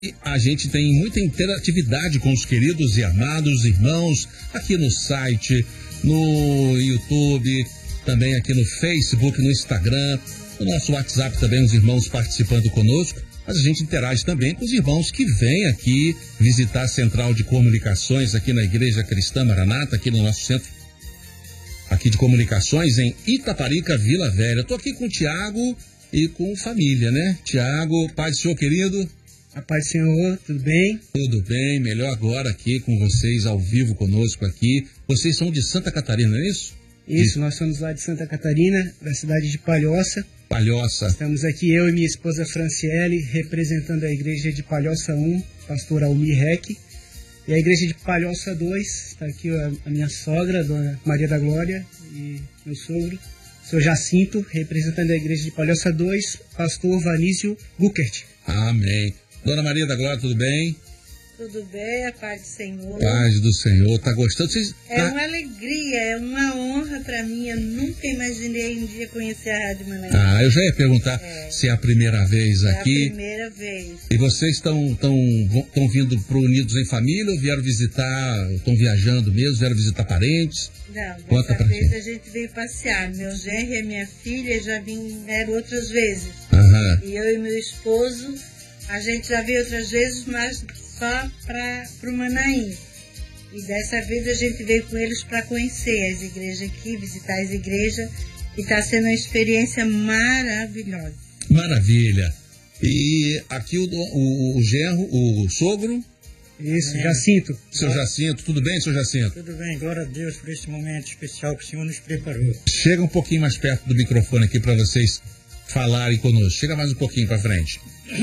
A gente tem muita interatividade com os queridos e amados irmãos aqui no site, no YouTube, também aqui no Facebook, no Instagram, no nosso WhatsApp também, os irmãos participando conosco. Mas a gente interage também com os irmãos que vêm aqui visitar a Central de Comunicações aqui na Igreja Cristã Maranata, aqui no nosso centro aqui de comunicações em Itaparica, Vila Velha. Estou aqui com o Tiago e com família, né? Tiago, paz do Senhor, querido. A paz do Senhor, tudo bem? Tudo bem, melhor agora aqui com vocês, ao vivo conosco aqui. Vocês são de Santa Catarina, não é isso? Isso, nós somos lá de Santa Catarina, da cidade de Palhoça. Palhoça. Estamos aqui, eu e minha esposa Franciele, representando a igreja de Palhoça 1, pastor Almir Reck. E a igreja de Palhoça 2, está aqui a minha sogra, Dona Maria da Glória, e meu sogro, seu Jacinto, representando a igreja de Palhoça 2, pastor Vanísio Buchert. Amém. Dona Maria da Glória, tudo bem? Tudo bem, a paz do Senhor. Paz do Senhor, tá gostando? É uma alegria, é uma honra para mim. Eu nunca imaginei um dia conhecer a Rádio Manaíra. Eu já ia perguntar se é a primeira vez aqui. É a primeira vez. E vocês estão vindo para o Unidos em Família ou vieram visitar, estão viajando mesmo, vieram visitar parentes? Não, dessa vez a gente veio passear. Meu genro e a minha filha já vieram outras vezes. E eu e meu esposo, a gente já veio outras vezes, mas só para o Manaim. E dessa vez a gente veio com eles para conhecer as igrejas aqui, visitar as igrejas, e está sendo uma experiência maravilhosa. Maravilha. E aqui o genro, o sogro? Isso, Jacinto. Seu Jacinto, tudo bem, seu Jacinto? Tudo bem, glória a Deus por esse momento especial que o Senhor nos preparou. Chega um pouquinho mais perto do microfone aqui para vocês falarem conosco. Chega mais um pouquinho para frente.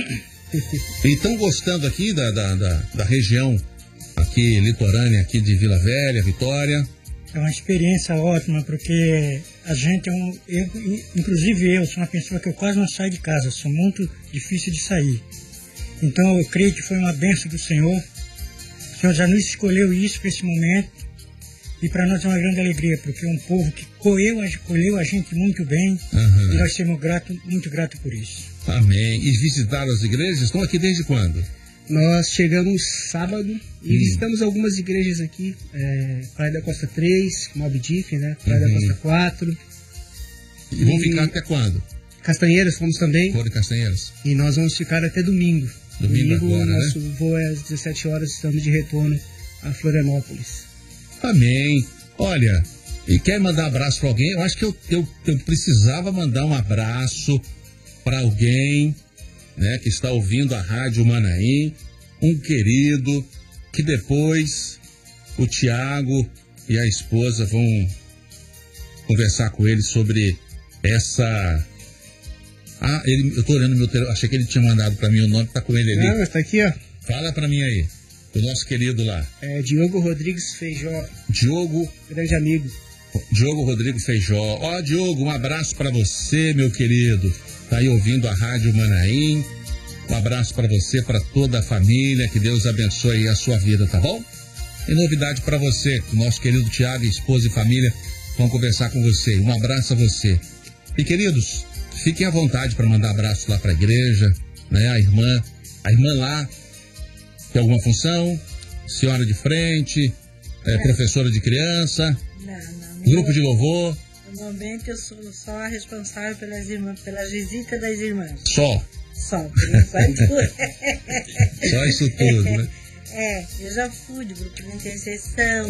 E estão gostando aqui da região aqui litorânea aqui de Vila Velha, Vitória? É uma experiência ótima, porque a gente inclusive eu sou uma pessoa que eu quase não saio de casa, sou muito difícil de sair. Então eu creio que foi uma bênção do Senhor. O Senhor já nos escolheu isso para esse momento, e para nós é uma grande alegria, porque é um povo que colheu a gente muito bem, e nós somos muito gratos por isso. Amém. E visitaram as igrejas? Estão aqui desde quando? Nós chegamos sábado e visitamos algumas igrejas aqui, Praia da Costa 3, Moby Dick, né? Praia da Costa 4. E vão ficar até quando? Castanheiras fomos também. Foram Castanheiras. E nós vamos ficar até domingo. Domingo agora, nosso né? voo é às 17 horas, estamos de retorno a Florianópolis. Amém. Olha, e quer mandar um abraço para alguém? Eu acho que eu precisava mandar um abraço para alguém, né, que está ouvindo a Rádio Manaim, um querido, que depois o Tiago e a esposa vão conversar com ele sobre essa... eu tô olhando meu telefone, achei que ele tinha mandado para mim o nome, tá com ele ali. Não, mas tá aqui, ó. Fala para mim aí, o nosso querido lá. É Diogo Rodrigues Feijó. Diogo. Grande amigo. Diogo Rodrigo Feijó. Diogo, um abraço para você, meu querido. Tá aí ouvindo a Rádio Manaim. Um abraço para você, para toda a família. Que Deus abençoe a sua vida, tá bom? E novidade para você, o nosso querido Tiago, esposa e família vão conversar com você. Um abraço a você. E queridos, fiquem à vontade para mandar abraço lá para a igreja, né? A irmã lá tem alguma função? Senhora de frente, professora de criança, grupo de louvor. No momento eu sou só a responsável pelas irmãs, pela visita das irmãs. Só, por enquanto. Só isso tudo, né? Eu já fui do grupo de intercessão,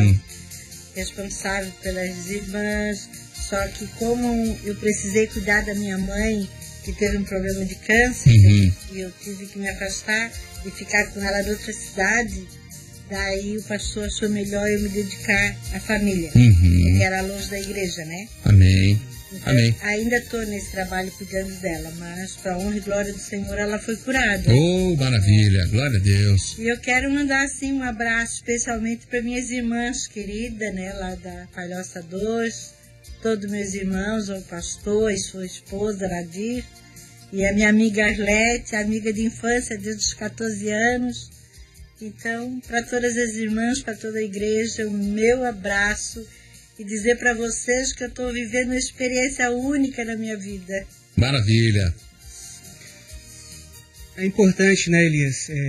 responsável pelas irmãs, só que como eu precisei cuidar da minha mãe, que teve um problema de câncer, e eu tive que me afastar e ficar com ela em outra cidade, daí o pastor achou melhor eu me dedicar à família, que era longe da igreja, né? Amém. Então, Amém. ainda estou nesse trabalho cuidando dela, mas para honra e glória do Senhor, ela foi curada. Oh, maravilha, glória a Deus. E eu quero mandar assim um abraço especialmente para minhas irmãs queridas, né, lá da Palhoça 2, todos meus irmãos, o pastor e sua esposa, Nadir, e a minha amiga Arlete, amiga de infância desde os 14 anos. Então, para todas as irmãs, para toda a igreja, o meu abraço e dizer para vocês que eu estou vivendo uma experiência única na minha vida. Maravilha. É importante, né, Elias?